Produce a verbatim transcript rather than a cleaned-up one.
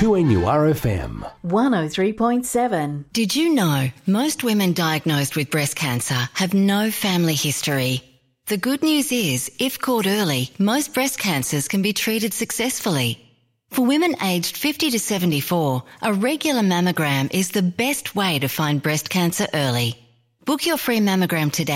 two N U R F M. one oh three point seven. Did you know most women diagnosed with breast cancer have no family history? The good news is, if caught early, most breast cancers can be treated successfully. For women aged fifty to seventy-four, a regular mammogram is the best way to find breast cancer early. Book your free mammogram today.